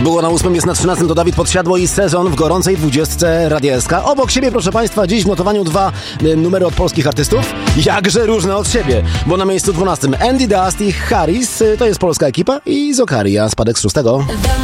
Było na 8, jest na 13, to Dawid Podsiadło i Sezon w gorącej 20 Radia SK. Obok siebie, proszę Państwa, dziś w notowaniu 2 numery od polskich artystów. Jakże różne od siebie, bo na miejscu 12 Andy Dust i Harris, to jest polska ekipa, i Zokaria, spadek z 6.